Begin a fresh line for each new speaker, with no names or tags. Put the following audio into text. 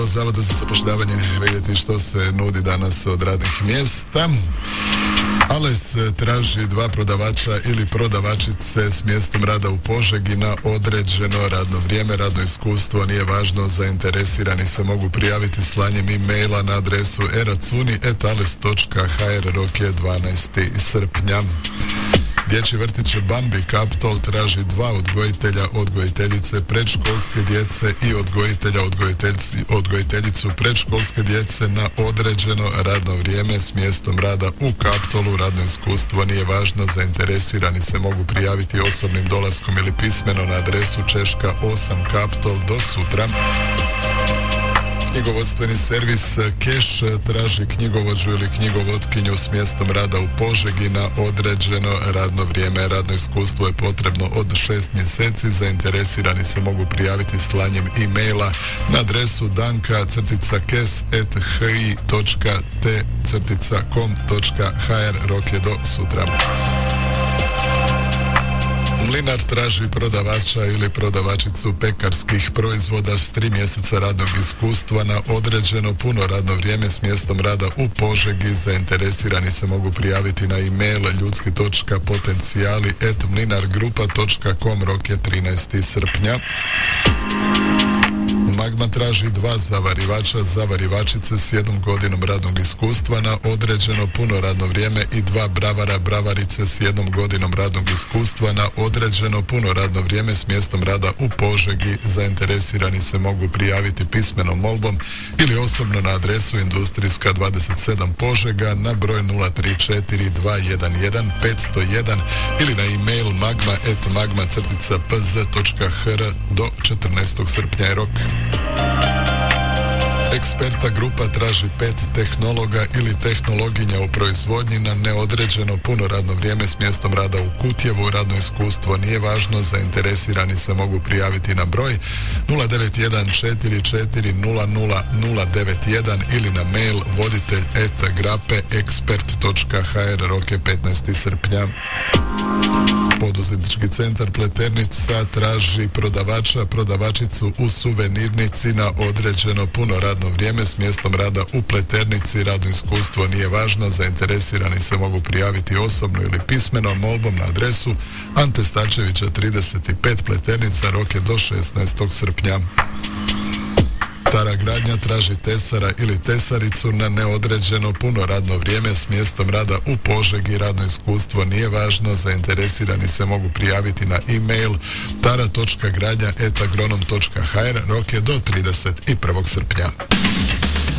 Zavoda za zapošljavanje vidjeti što se nudi danas od radnih mjesta. Ales traži 2 prodavača ili prodavačice s mjestom rada u Požegi na određeno radno vrijeme. Radno iskustvo nije važno, zainteresirani se mogu prijaviti slanjem e-maila na adresu eracuni@ales.hr. Rok je 12. srpnja. Dječji vrtić Bambi Kaptol traži 2 odgojitelja, odgojiteljice predškolske djece i odgojiteljicu predškolske djece na određeno radno vrijeme s mjestom rada u Kaptolu. Radno iskustvo nije važno, zainteresirani se mogu prijaviti osobnim dolaskom ili pismeno na adresu Češka 8 Kaptol do sutra. Knjigovodstveni servis Keš traži knjigovođu ili knjigovodkinju s mjestom rada u Požegi na određeno radno vrijeme. Radno iskustvo je potrebno od 6 mjeseci. Zainteresirani se mogu prijaviti slanjem e-maila na adresu danka.hi.t.com.hr. Rok je do sutra. Mlinar traži prodavača ili prodavačicu pekarskih proizvoda s 3 mjeseca radnog iskustva na određeno puno radno vrijeme s mjestom rada u Požegi. Zainteresirani se mogu prijaviti na e-mail ljudski.potencijali@mlinargrupa.com. Rok je 13. srpnja. Magma traži 2 zavarivača, zavarivačice s 1 godinom radnog iskustva na određeno puno radno vrijeme i 2 bravara, bravarice s 1 godinom radnog iskustva na određeno puno radno vrijeme s mjestom rada u Požegi. Zainteresirani se mogu prijaviti pismenom molbom ili osobno na adresu Industrijska 27 Požega na broj 034-211-501 ili na e-mail magma@magma-pz.hr. do 14. srpnja je rok. Eksperta grupa traži 5 tehnologa ili tehnologinja u proizvodnji na neodređeno puno radno vrijeme s mjestom rada u Kutjevu. Radno iskustvo nije važno, zainteresirani se mogu prijaviti na broj 09144000091 ili na mail voditelj@grapeexpert.hr. Rok je 15. srpnja. Poduzetnički centar Pleternica traži prodavača, prodavačicu u suvenirnici na određeno puno radno vrijeme s mjestom rada u Pleternici. Radno iskustvo nije važno, zainteresirani se mogu prijaviti osobno ili pismeno molbom na adresu Ante Starčevića 35 Pleternica. Rok je do 16. srpnja. Stara gradnja traži tesara ili tesaricu na neodređeno puno radno vrijeme s mjestom rada u Požegi. Radno iskustvo nije važno, zainteresirani se mogu prijaviti na e-mail tara.gradnja@agronom.hr. Rok je do 31. srpnja.